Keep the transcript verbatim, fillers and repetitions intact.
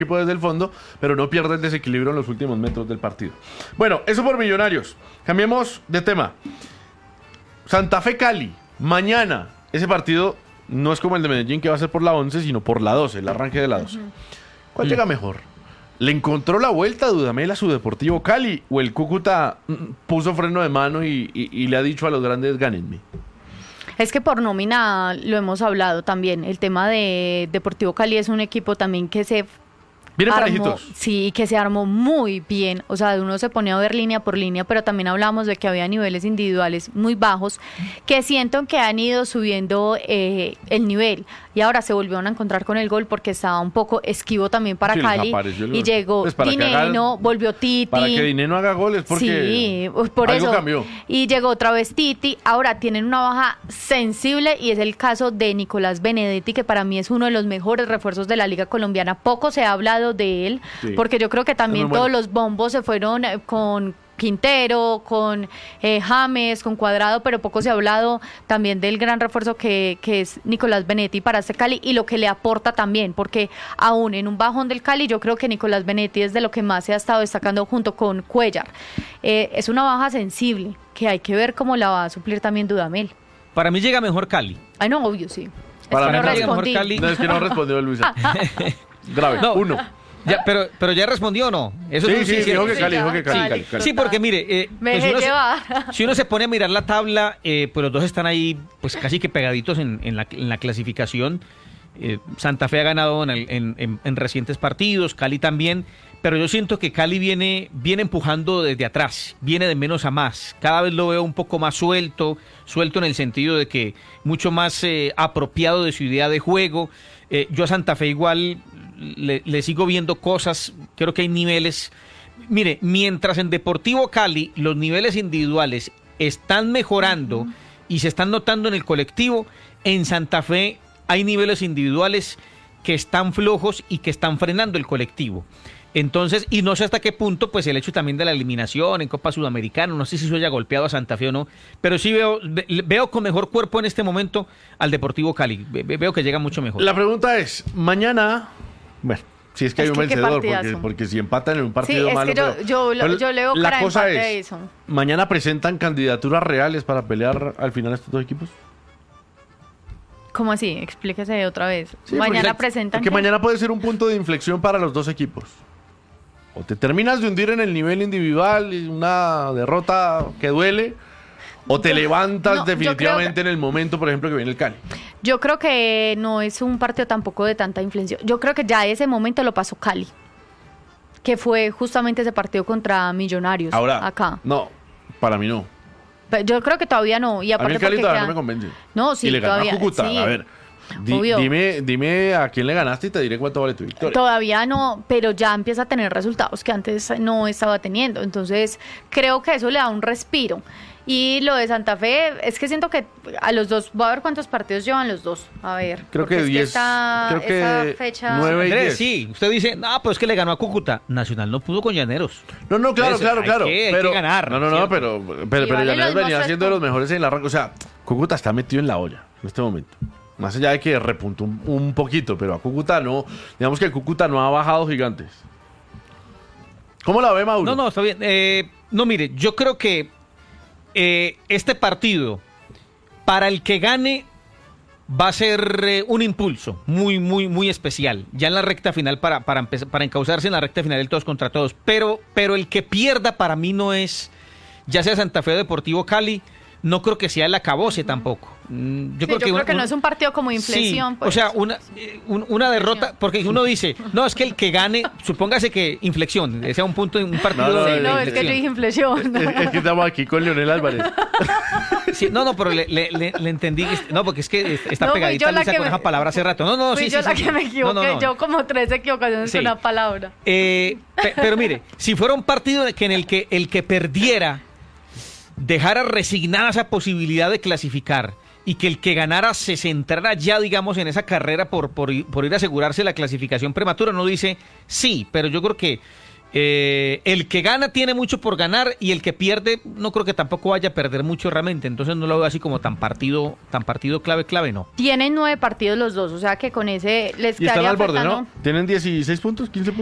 equipo desde el fondo, pero no pierde el desequilibrio en los últimos metros del partido. Bueno, eso por Millonarios. Cambiemos de tema. Santa Fe Cali, mañana. Ese partido no es como el de Medellín, que va a ser por la once, sino por la doce, el arranque de la doce. ¿Cuál llega mejor? ¿Le encontró la vuelta a Dudamel a su Deportivo Cali? ¿O el Cúcuta puso freno de mano y, y, y le ha dicho a los grandes, gánenme? Es que por nómina lo hemos hablado también. El tema de Deportivo Cali es un equipo también que se Vienen armó, parejitos. sí, que se armó muy bien. O sea, uno se ponía a ver línea por línea, pero también hablamos de que había niveles individuales muy bajos, que siento que han ido subiendo eh, el nivel. Y ahora se volvieron a encontrar con el gol porque estaba un poco esquivo también para Sí, Cali. el, y llegó pues Dineno, haga, volvió Titi. Para que Dineno haga goles, porque sí, por algo eso. cambió. Y llegó otra vez Titi. Ahora tienen una baja sensible y es el caso de Nicolás Benedetti, que para mí es uno de los mejores refuerzos de la Liga Colombiana. Poco se ha hablado de él, sí, porque yo creo que también todos bueno. los bombos se fueron con Quintero, con eh, James, con Cuadrado, pero poco se ha hablado también del gran refuerzo que, que es Nicolás Benedetti para este Cali y lo que le aporta también, porque aún en un bajón del Cali yo creo que Nicolás Benedetti es de lo que más se ha estado destacando junto con Cuellar. Eh, es una baja sensible que hay que ver cómo la va a suplir también Dudamel. Para mí llega mejor Cali. Ay, no, obvio, sí. Para es mí que no llega respondí. Cali. No, es que no respondió Luisa. Grave, no. uno. Ya, pero, pero ya respondió o no. Eso sí, es un sí, sí, dijo que sí, Cali, sí, dijo que Cali, sí. Cali, Cali. Sí, porque mire, eh, Me pues dejé uno llevar. Se, si uno se pone a mirar la tabla, eh, pues los dos están ahí, pues casi que pegaditos en, en, la, en la clasificación. Eh, Santa Fe ha ganado en, el, en, en, en recientes partidos, Cali también, pero yo siento que Cali viene, viene empujando desde atrás, viene de menos a más. Cada vez lo veo un poco más suelto, suelto en el sentido de que mucho más eh, apropiado de su idea de juego. Eh, yo a Santa Fe igual le, le sigo viendo cosas, creo que hay niveles. Mire, mientras en Deportivo Cali los niveles individuales están mejorando uh-huh. y se están notando en el colectivo, en Santa Fe hay niveles individuales que están flojos y que están frenando el colectivo. Entonces, y no sé hasta qué punto, pues el hecho también de la eliminación en Copa Sudamericana, no sé si eso haya golpeado a Santa Fe o no, pero sí veo, veo con mejor cuerpo en este momento al Deportivo Cali, veo que llega mucho mejor. La pregunta es, mañana, bueno, si es que es hay un que vencedor, porque, porque si empatan en un partido sí, es malo. Que yo, pero, yo, yo, yo leo la cara cosa de es, eso. ¿mañana presentan candidaturas reales para pelear al final estos dos equipos? ¿Cómo así? Explíquese otra vez. Sí, mañana porque, presentan. Porque ¿qué? mañana puede ser un punto de inflexión para los dos equipos. O te terminas de hundir en el nivel individual y una derrota que duele, o te levantas no, definitivamente que, en el momento, por ejemplo, que viene el Cali. Yo creo que no es un partido tampoco de tanta influencia. Yo creo que ya ese momento lo pasó Cali, que fue justamente ese partido contra Millonarios. Ahora, acá. No, para mí no. Yo creo que todavía no. Y aparte a mí el Cali todavía quedan... no me convence. No, sí, y le ganó todavía. a Cúcuta. Sí. A ver, di, dime, dime a quién le ganaste y te diré cuánto vale tu victoria. Todavía no, pero ya empieza a tener resultados que antes no estaba teniendo. Entonces, creo que eso le da un respiro. Y lo de Santa Fe, es que siento que a los dos, voy a ver cuántos partidos llevan los dos. A ver. Creo que diez. Creo que fecha... nueve y diez. Sí, usted dice, no, pero es que le ganó a Cúcuta. Nacional no pudo con Llaneros. No, no, claro, Entonces, claro, hay claro. Que, hay pero, que ganar. No, no, no, pero, pero, pero vale Llaneros venía siendo de los puntos. mejores en el arranque. O sea, Cúcuta está metido en la olla en este momento. Más allá de que repuntó un, un poquito, pero a Cúcuta no. Digamos que Cúcuta no ha bajado gigantes. ¿Cómo la ve, Mauro? No, no, está bien. Eh, no, mire, yo creo que eh, este partido, para el que gane, va a ser eh, un impulso muy, muy, muy especial. Ya en la recta final, para, para, empezar, para encauzarse en la recta final del todos contra todos. Pero, pero el que pierda para mí no es, ya sea Santa Fe o Deportivo Cali, no creo que sea el acabose tampoco. Yo, sí, creo, yo que, creo una, que no es un partido como inflexión. Sí, pues. O sea, una, una derrota, porque uno dice, no, es que el que gane, supóngase que inflexión, sea un punto, un partido no, no, de, sí, no, de es que yo dije inflexión. Es, es que estamos aquí con Leonel Álvarez. Sí, no, no, pero le, le, le, le entendí. No, porque es que está no, pegadita Luisa con me... esa palabra hace rato. No, no, fui sí, yo sí. la sí, que sí. me equivoqué. No, no, no. Yo como tres equivocaciones Sí. con la palabra. Eh, pe, pero mire, si fuera un partido que en el que el que perdiera dejara resignada esa posibilidad de clasificar y que el que ganara se centrara ya, digamos, en esa carrera por, por, por ir a asegurarse la clasificación prematura, no dice sí, pero yo creo que Eh, el que gana tiene mucho por ganar y el que pierde no creo que tampoco vaya a perder mucho realmente, entonces no lo veo así como tan partido tan partido clave clave no. Tienen nueve partidos los dos, o sea que con ese les y están quedaría al borde, faltando... ¿no? Tienen dieciséis puntos, quince puntos.